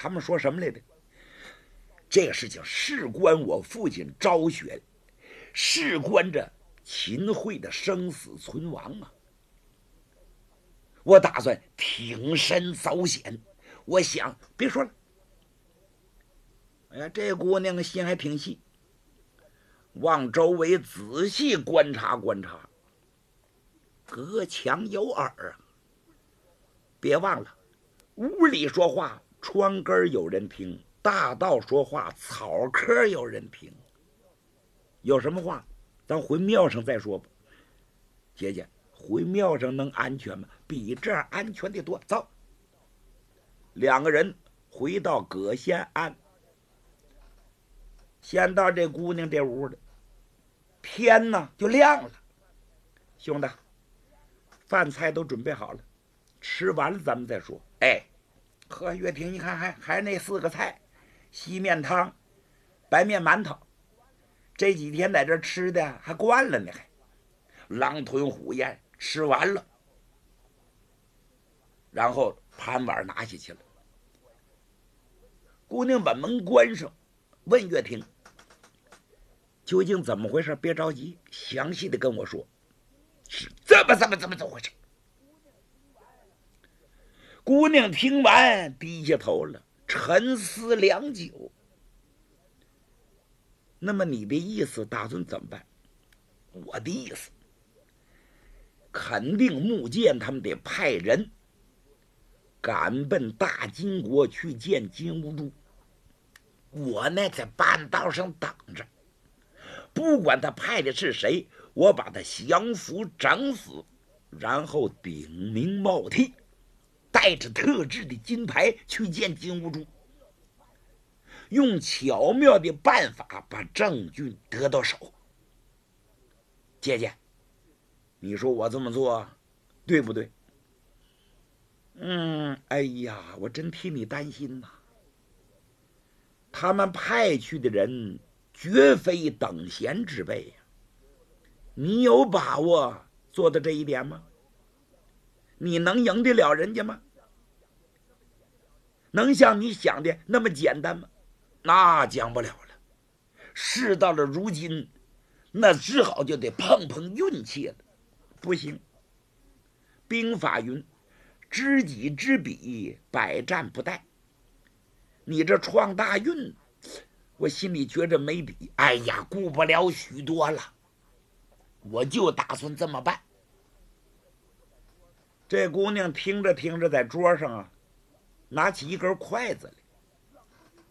他们说什么来的？这个事情事关我父亲昭雪，事关着秦桧的生死存亡啊！我打算挺身遭险。我想，别说了。哎呀，这姑娘心还挺细，往周围仔细观察观察，隔墙有耳啊！别忘了，屋里说话，窗根有人听；大道说话，草棵有人听。有什么话，咱回庙上再说吧。姐姐，回庙上能安全吗？比这儿安全的多。走，两个人回到葛仙庵，先到这姑娘这屋了，天呢就亮了。兄弟，饭菜都准备好了，吃完了咱们再说。哎，贺月亭，你看还那4个菜：稀面汤、白面馒头。这几天在这吃的还惯了呢，还狼吞虎咽，吃完了，然后盘碗拿下去了。姑娘把门关上，问月亭：“究竟怎么回事？别着急，详细的跟我说。”是怎么回事？姑娘听完，低下头了，沉思良久。那么你的意思打算怎么办？我的意思，肯定穆剑他们得派人赶奔大金国去见金兀术。我呢，在半道上等着，不管他派的是谁，我把他降服整死，然后顶名冒替，带着特制的金牌去见金兀术，用巧妙的办法把郑军得到手。姐姐，你说我这么做对不对？哎呀，我真替你担心呐。他们派去的人绝非等闲之辈呀，你有把握做到这一点吗？你能赢得了人家吗？能像你想的那么简单吗？那讲不了了。事到了如今，那只好就得碰碰运气了。不行，兵法云：知己知彼，百战不殆。你这创大运，我心里觉着没底。哎呀，顾不了许多了，我就打算这么办。这姑娘听着听着，在桌上啊，拿起一根筷子来，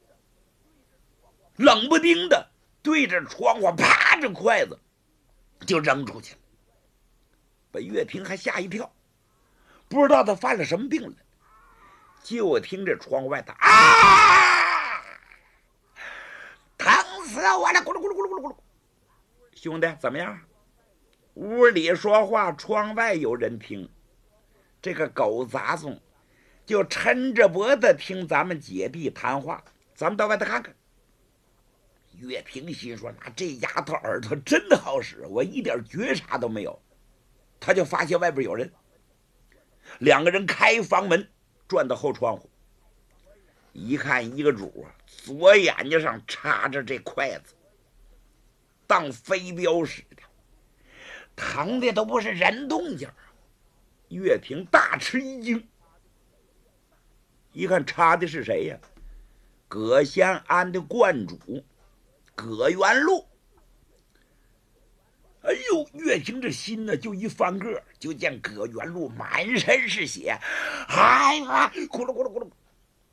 冷不丁的对着窗户啪，这筷子就扔出去了，把岳平还吓一跳，不知道他犯了什么病了。就听这窗外的啊，疼死我了！咕噜咕噜咕噜咕噜咕噜。兄弟，怎么样？屋里说话，窗外有人听。这个狗杂种就抻着脖子听咱们姐弟谈话，咱们到外头看看。岳平心说：“那这丫头耳朵真的好使，我一点觉察都没有。”他就发现外边有人，两个人开房门，转到后窗户，一看一个主啊，左眼睛上插着这筷子，当飞镖似的，疼的都不是人动静。岳平大吃一惊，一看插的是谁呀？葛仙庵的观主葛元禄。哎呦，岳平这心呢就一翻个，就见葛元禄满身是血，哎呀，咕噜咕噜咕噜。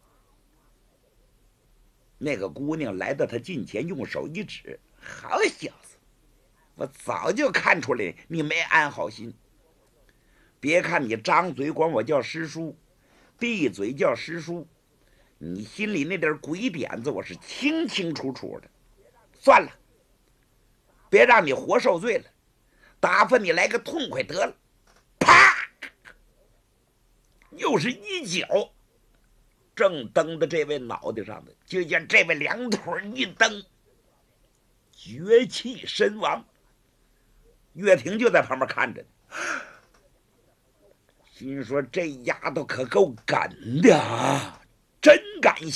那个姑娘来到他近前，用手一指：“好小子，我早就看出来你没安好心。别看你张嘴管我叫师叔，闭嘴叫师叔，你心里那点鬼点子我是清清楚楚的。算了，别让你活受罪了，打发你来个痛快得了。”啪，又是一脚正蹬在这位脑袋上的，就见这位两腿一蹬，绝气身亡。岳平就在旁边看着，心说这丫头可够梗的啊，真敢